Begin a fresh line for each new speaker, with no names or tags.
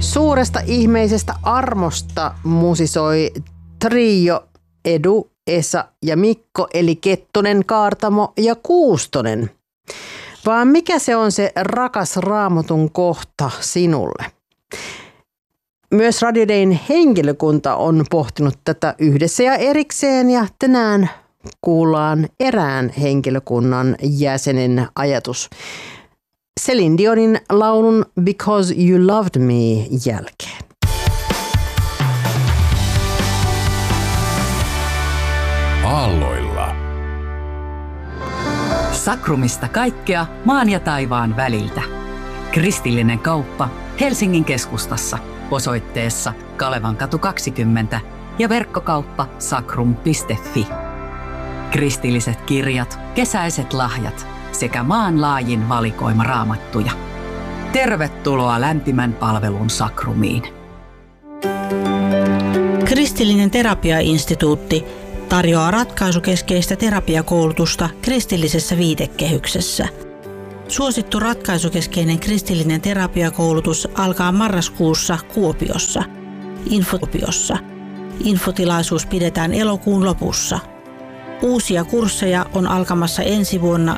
Suuresta ihmeisestä armosta musisoi trio Edu, Esa ja Mikko eli Kettunen, Kaartamo ja Kuustonen. Vaan mikä se on se rakas Raamatun kohta sinulle? Myös Radio Dayn henkilökunta on pohtinut tätä yhdessä ja erikseen ja tänään kuullaan erään henkilökunnan jäsenen ajatus Celine Dionin laulun Because You Loved Me jälkeen.
Aalloilla.
Sakrumista kaikkea maan ja taivaan väliltä. Kristillinen kauppa Helsingin keskustassa osoitteessa Kalevankatu 20 ja verkkokauppa sakrum.fi. Kristilliset kirjat, kesäiset lahjat sekä maanlaajin valikoima raamattuja. Tervetuloa lämpimän palvelun Sakrumiin.
Kristillinen terapiainstituutti tarjoaa ratkaisukeskeistä terapiakoulutusta kristillisessä viitekehyksessä. Suosittu ratkaisukeskeinen kristillinen terapiakoulutus alkaa marraskuussa Kuopiossa. Infotilaisuus pidetään elokuun lopussa. Uusia kursseja on alkamassa ensi vuonna